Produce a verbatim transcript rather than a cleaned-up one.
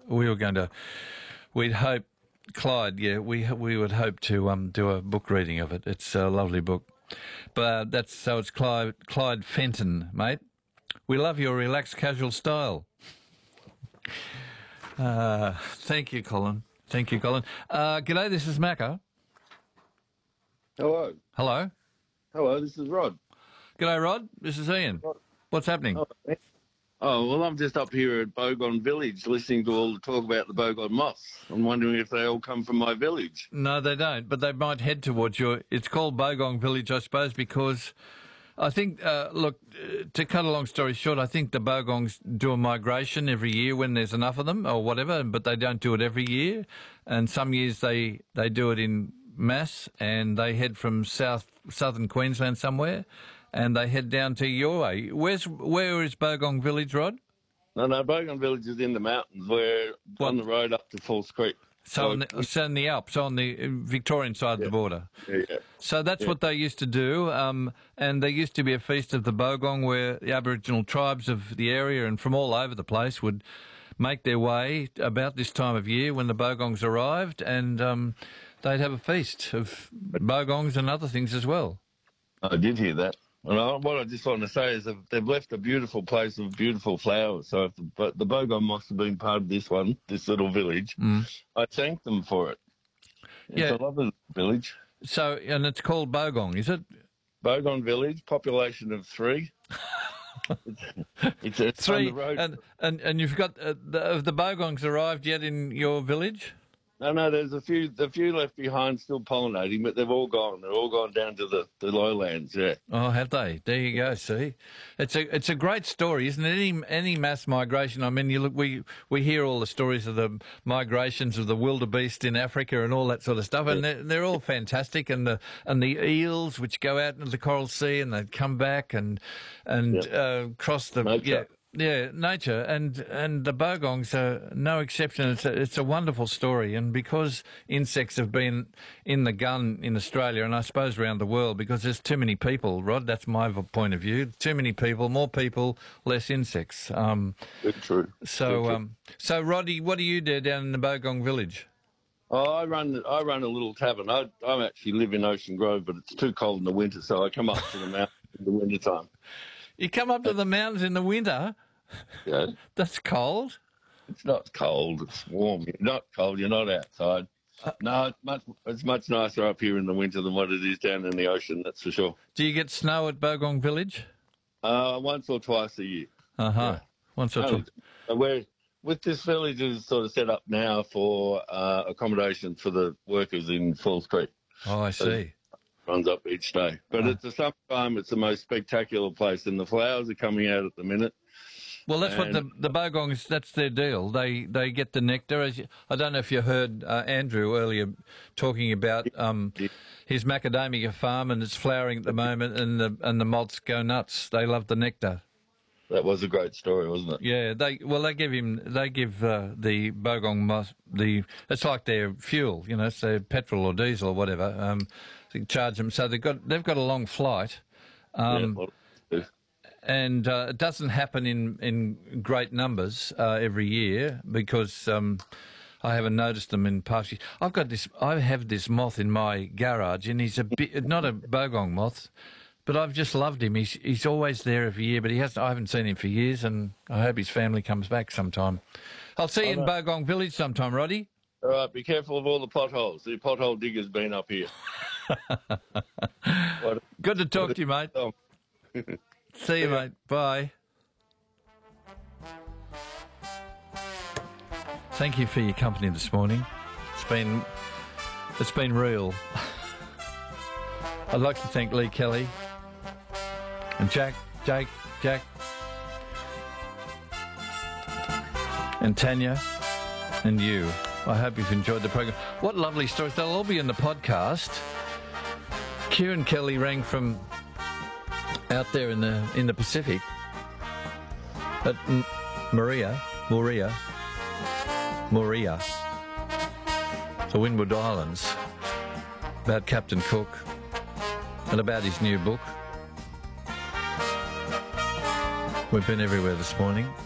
we were going to, we'd hope, Clyde, yeah, we we would hope to um do a book reading of it. It's a lovely book. But uh, that's, so it's Clyde, Clyde Fenton, mate. We love your relaxed, casual style. Uh, thank you, Colin. Thank you, Colin. Uh, g'day, this is Macca. Hello. Hello. Hello, this is Rod. G'day, Rod. This is Ian. What's happening? Oh, oh, well, I'm just up here at Bogon Village listening to all the talk about the Bogon moths. I'm wondering if they all come from my village. No, they don't, but they might head towards your... It's called Bogong Village, I suppose, because I think, uh, look, uh, to cut a long story short, I think the Bogongs do a migration every year when there's enough of them or whatever, but they don't do it every year. And some years they, they do it in mass and they head from south southern Queensland somewhere and they head down to your way. Where's, where is Bogong Village, Rod? No, no, Bogon Village is in the mountains. We're What? on the road up to Falls Creek. So, on the, so in the Alps, on the Victorian side Yeah. of the border. Yeah, yeah. So that's Yeah. what they used to do, um, and there used to be a feast of the Bogong where the Aboriginal tribes of the area and from all over the place would make their way about this time of year when the Bogongs arrived, and um, they'd have a feast of Bogongs and other things as well. I did hear that. And I, what I just want to say is that they've left a beautiful place with beautiful flowers. So if the, but the Bogon must have been part of this one, this little village. Mm. I thank them for it. It's Yeah. a lovely village. So, and it's called Bogong, is it? Bogon Village, population of three. it's, it's, it's Three, on the road. and, and, and you've got, uh, the, have the Bogongs arrived yet in your village? No, no, there's a few, the few left behind still pollinating, but they've all gone. They're all gone down to the, the lowlands, yeah. Oh, have they? There you go. See, it's a it's a great story, isn't it? Any any mass migration. I mean, you look, we we hear all the stories of the migrations of the wildebeest in Africa and all that sort of stuff, and they're, they're all fantastic. And the and the eels which go out into the Coral Sea and they come back and and Yep. uh, cross the Nature. yeah. Yeah, nature, and and the Bogongs are no exception. It's a, it's a wonderful story, and because insects have been in the gun in Australia, and I suppose around the world, because there's too many people, Rod, that's my v- point of view, too many people, more people, less insects. Um, Good, true. so, Good, true. um, so Roddy, what do you do down in the Bogong Village? Oh, I run I run a little tavern. I I actually live in Ocean Grove, but it's too cold in the winter, so I come up to the mountains in the winter time. You come up to the mountains in the winter, Yeah. that's cold. It's not cold, it's warm. You're not cold, you're not outside. No, it's much it's much nicer up here in the winter than what it is down in the ocean, that's for sure. Do you get snow at Bogong Village? Uh, once or twice a year. Uh-huh. Once or No, twice. uh, we're, with this village is sort of set up now for uh, accommodation for the workers in Falls Creek. Oh, I see. Runs up each day. But it's the summertime, it's the most spectacular place, and the flowers are coming out at the minute. Well, that's what the And- the Bogongs. That's their deal. They they get the nectar. As you, I don't know if you heard uh, Andrew earlier talking about um, his macadamia farm, and it's flowering at the moment, and the and the moths go nuts. They love the nectar. That was a great story, wasn't it? Yeah, they well they give him they give uh, the Bogong moth the it's like their fuel, you know, it's their petrol or diesel or whatever. Um, they charge them, so they've got they've got a long flight. Um, yeah, well, And uh, it doesn't happen in, in great numbers uh, every year because um, I haven't noticed them in past years. I've got this. I have this moth in my garage, and he's a bit not a Bogong moth, but I've just loved him. He's he's always there every year, but he hasn't. I haven't seen him for years, and I hope his family comes back sometime. I'll see you in Bogong Village sometime, Roddy. all right, be careful of all the potholes. The pothole digger's been up here. What- Good to talk to you, mate. Oh. See you, mate. Bye. Thank you for your company this morning. It's been it's been real. I'd like to thank Lee Kelly and Jack, Jake, Jack, and Tanya, and you. I hope you've enjoyed the program. What lovely stories! They'll all be in the podcast. Kieran Kelly rang from out there in the in the Pacific at M- Maria, Moria, Moria, the Windward Islands, about Captain Cook and about his new book. We've been everywhere this morning.